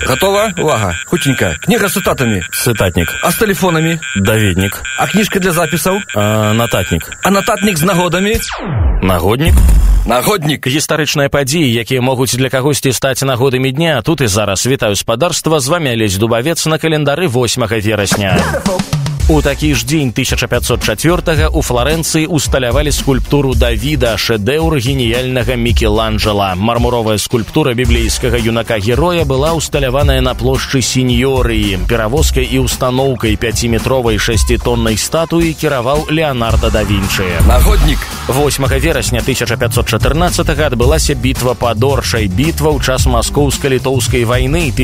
Готова? Увага. Хутенько. Книга с цитатами. Цитатник. А с телефонами? Даведник. А книжка для записаў? Нататник. А нататник з нагодамі? Нагодник. Нагодник. Гістарычныя падзеі, якія могуць для кагосьці стаць нагодамі дня. Тут і зараз вітаю спадарства, з вамі Алесь Дубавец на календары 8 верасня. У такі ж дзень 1504-го у Флоренцыі усталявалі скульптуру Давіда, шэдэўр геніяльнага Мікеланджела. Мармуровая скульптура біблейскага юнака-героя была усталяваная на плошчы Сіньорыі. Перавозкай і устаноўкай 5-метровай 6-тоннай статуі кіраваў Леонардо да Вінчы. Нагодник. 8 верасня 1514-го адбылася бітва пад Оршай. Бітва ў час маскоўска-літоўскай вайны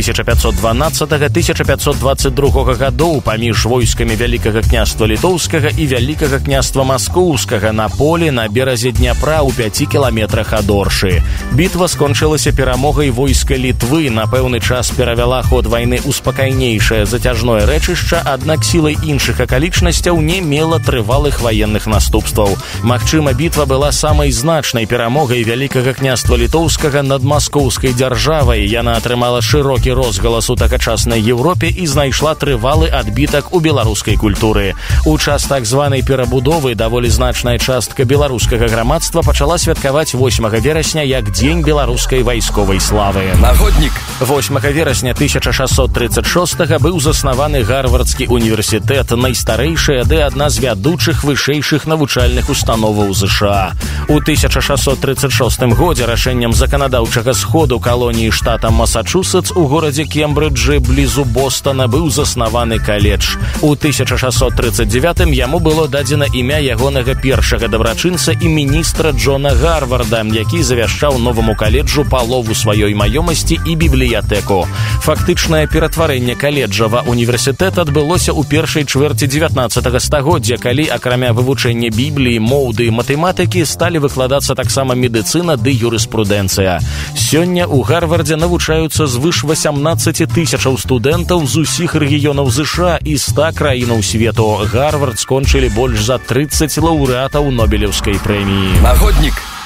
1520-1522 гадоў паміж войскамі Вялікага княства Літоўскага і Вялікага княства Маскоўскага на полі на беразе Дняпра ў 5 кіламетрах ад Оршы. Бітва скончылася перамогай войска Літвы, на пэўны час перавяла ход вайны ў спакайнейшае зацяжное рэчышча, аднак сілай іншых акалічнасцяў не мела трывалых ваенных наступстваў. Магчыма, бітва была самай значнай перамогай Вялікага княства Літоўскага над маскоўскай дзяржавай. Яна атрымала шырокі розгалас у тагачаснай Еўропе і знайшла трывалы адбітак у беларускай культуры. У час так званай перабудовы даволі значная частка беларускага грамадства пачала святкаваць 8 верасня як дзень беларускай вайсковай славы. Нагодник. 8 верасня 1636-го быў заснаваны Гарвардскі універсітэт, найстарэйшая ды адна з вядучых вышэйшых навучальных установаў ЗША. У 1636 годзе рашэннем заканадаўчага сходу калоніі штата Масачусетс у горадзе Кембриджы блізу Бостона быў заснаваны каледж. У 1639 яму было дадзена імя ягонага першага дабрачынца і міністра Джона Гарварда, які завяшчаў новаму каледжу палову сваёй маёмасці і бібліятэку. Фактычнае ператварэнне каледжа ва універсітэт адбылося ў першай чвэрці 19 стагоддзя, калі, акрамя вывучэння Бібліі, моў ды матэматыкі, сталі выкладацца таксама медыцына ды юрыспрудэнцыя. Сёння ў Гарвардзе навучаюцца звыш 18 тысячаў студэнтаў з усіх рэгіёнаў ЗША і 100 краінаў свету. Гарвард скончылі больш за 30 лаўрэатаў Нобелеўскай прэміі. Нагодник.